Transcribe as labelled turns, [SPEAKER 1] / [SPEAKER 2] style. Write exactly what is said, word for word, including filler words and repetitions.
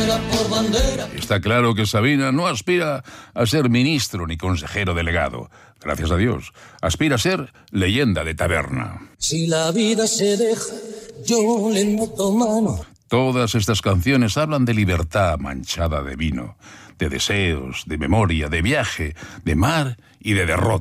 [SPEAKER 1] bandera por bandera.
[SPEAKER 2] Está claro que Sabina no aspira a ser ministro ni consejero delegado. Gracias a Dios. Aspira a ser leyenda de taberna.
[SPEAKER 1] Si la vida se deja, yo le meto mano.
[SPEAKER 2] Todas estas canciones hablan de libertad manchada de vino, de deseos, de memoria, de viaje, de mar y de derrota.